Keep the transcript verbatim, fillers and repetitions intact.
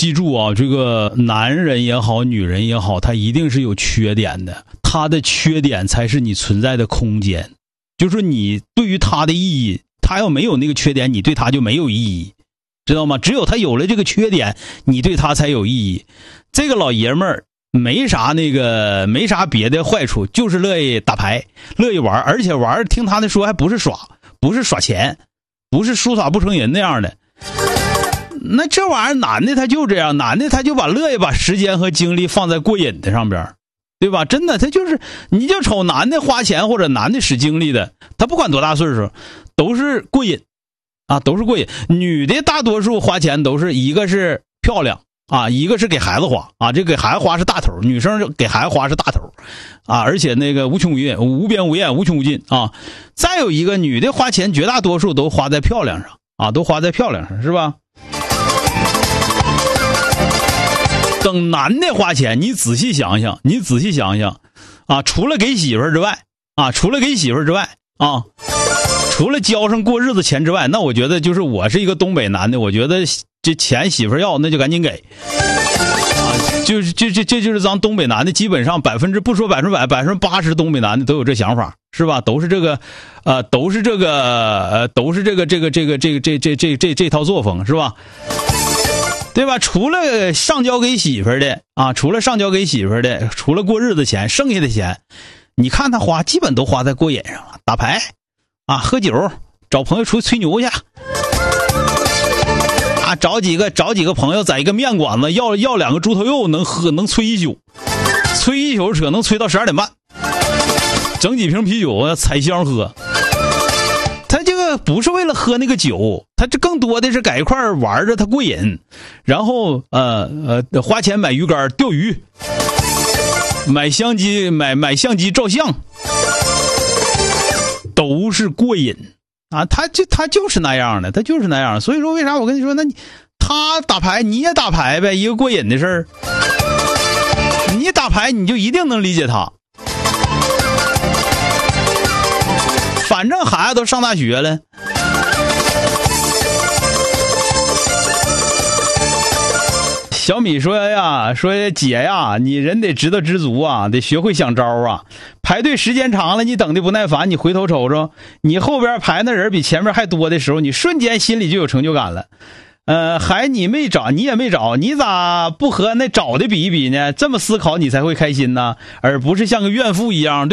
记住啊，这个男人也好，女人也好，他一定是有缺点的，他的缺点才是你存在的空间。就是你对于他的意义，他要没有那个缺点，你对他就没有意义，知道吗？只有他有了这个缺点，你对他才有意义。这个老爷们儿没啥那个没啥别的坏处，就是乐意打牌，乐意玩，而且玩听他的说还不是耍，不是耍钱，不是输耍不成瘾那样的。那这玩意儿男的他就这样，男的他就把乐意把时间和精力放在过瘾的上边，对吧？真的，他就是你就瞅男的花钱或者男的使精力的，他不管多大岁数都是过瘾啊，都是过瘾。女的大多数花钱都是一个是漂亮啊，一个是给孩子花啊，这给孩子花是大头，女生给孩子花是大头啊，而且那个无穷无尽，无边无沿，无穷无尽啊。再有一个女的花钱绝大多数都花在漂亮上啊，都花在漂亮上，是吧？等男的花钱，你仔细想想，你仔细想想啊，除了给媳妇儿之外啊，除了给媳妇儿之外啊，除了交上过日子钱之外，那我觉得就是我是一个东北男的，我觉得这钱媳妇儿要那就赶紧给啊，就是这这这就是咱东北男的基本上百分之不说百分之百，百分之八十东北男的都有这想法，是吧？都是这个呃都是这个呃都是这个这个这个这个这这这这这套作风，是吧？对吧？除了上交给媳妇儿的啊，除了上交给媳妇儿的，除了过日子钱，剩下的钱你看他花基本都花在过瘾上了，打牌啊，喝酒，找朋友出去吹牛去啊，找几个找几个朋友在一个面馆子要要两个猪头肉，能喝能吹一宿，吹一宿车能吹到十二点半，整几瓶啤酒采香喝。他这个不是为了喝那个酒，他这更多的是在一块玩着他过瘾，然后呃呃花钱买鱼竿钓鱼，买相机买买相机照相，都是过瘾啊！他就他就是那样的，他就是那样。所以说为啥我跟你说，那你他打牌你也打牌呗，一个过瘾的事儿。你打牌你就一定能理解他。反正孩子都上大学了，小米说呀，说姐呀，你人得知道知足啊，得学会想招啊。排队时间长了，你等的不耐烦，你回头瞅瞅，你后边排那人比前面还多的时候，你瞬间心里就有成就感了。呃，还你没找，你也没找，你咋不和那找的比一比呢？这么思考你才会开心呢，而不是像个怨妇一样，对。